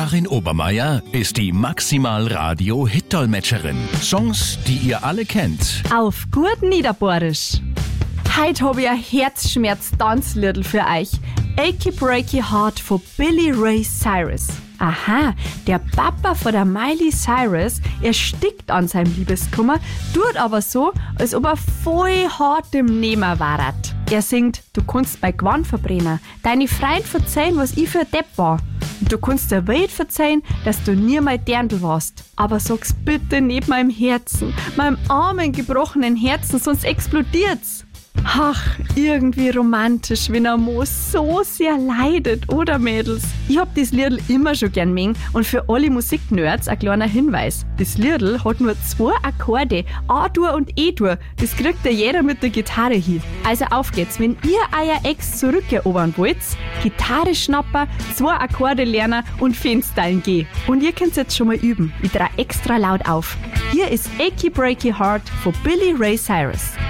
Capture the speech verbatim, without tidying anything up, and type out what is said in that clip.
Karin Obermeier ist die Maximal-Radio-Hit-Dolmetscherin. Songs, die ihr alle kennt. Auf gut Niederbohrisch. Heute habe ich ein Herzschmerz-Tanzliedl für euch. Achy Breaky Heart von Billy Ray Cyrus. Aha, der Papa von der Miley Cyrus erstickt an seinem Liebeskummer, tut aber so, als ob er voll hart im Nehmer war. Er singt, du kannst bei Gwan verbrennen, deine Freund verzeihen, was ich für ein Depp war. Und du kannst der Welt verzeihen, dass du nie mal Dirndl warst. Aber sag's bitte nicht meinem Herzen, meinem armen, gebrochenen Herzen, sonst explodiert's. Ach, irgendwie romantisch, wenn ein Moos so sehr leidet, oder Mädels? Ich hab das Liedl immer schon gern mengen und für alle Musiknerds ein kleiner Hinweis. Das Liedl hat nur zwei Akkorde, A-Dur und E-Dur. Das kriegt ja jeder mit der Gitarre hin. Also auf geht's, wenn ihr euer Ex zurückerobern wollt, Gitarre schnappen, zwei Akkorde lernen und Fensteilen gehen. Und ihr könnt's jetzt schon mal üben. Ich trau extra laut auf. Hier ist Achy Breaky Heart von Billy Ray Cyrus.